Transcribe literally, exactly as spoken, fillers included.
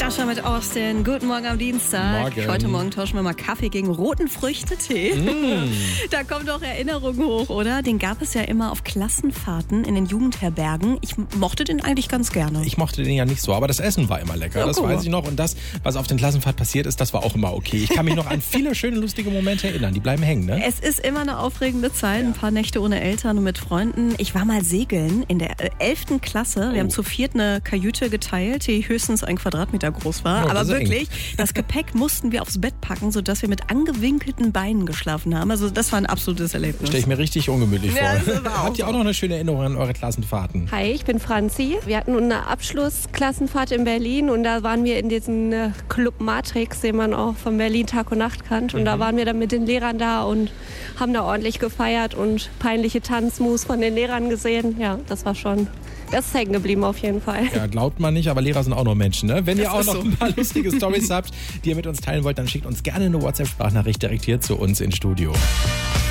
Asher mit Austin. Guten Morgen am Dienstag. Morgen. Heute Morgen tauschen wir mal Kaffee gegen roten Früchtetee. Mm. Da kommen doch Erinnerungen hoch, oder? Den gab es ja immer auf Klassenfahrten in den Jugendherbergen. Ich mochte den eigentlich ganz gerne. Ich mochte den ja nicht so, aber das Essen war immer lecker, Ja, das cool. weiß ich noch. Und das, was auf den Klassenfahrt passiert ist, das war auch immer okay. Ich kann mich noch an viele schöne, lustige Momente erinnern. Die bleiben hängen, ne? Es ist immer eine aufregende Zeit. Ein paar Nächte ohne Eltern und mit Freunden. Ich war mal segeln in der elften Klasse. Wir Oh. haben zu viert eine Kajüte geteilt, die höchstens ein Quadratmeter groß war. Oh, Aber das ist eng. wirklich, das Gepäck mussten wir aufs Bett packen, sodass wir mit angewinkelten Beinen geschlafen haben. Also das war ein absolutes Erlebnis. Stelle ich mir richtig ungemütlich Ja, vor. das war auch Habt ihr auch noch eine schöne Erinnerung an eure Klassenfahrten? Hi, ich bin Franzi. Wir hatten eine Abschlussklassenfahrt in Berlin und da waren wir in diesem äh, Club Matrix, den man auch von Berlin Tag und Nacht kannt. Und Mhm. da waren wir dann mit den Lehrern da und haben da ordentlich gefeiert und peinliche Tanzmoves von den Lehrern gesehen. Ja, das war schon, das ist hängen geblieben auf jeden Fall. Ja, glaubt man nicht, aber Lehrer sind auch nur Menschen, ne? Wenn ihr Das auch ist noch so. ein paar lustige Storys habt, die ihr mit uns teilen wollt, dann schickt uns gerne eine WhatsApp-Sprachnachricht direkt hier zu uns ins Studio.